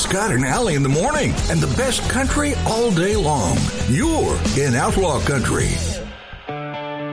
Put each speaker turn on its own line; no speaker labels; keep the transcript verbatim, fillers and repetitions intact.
Scott and Allie in the morning, and the best country all day long. You're in Outlaw Country.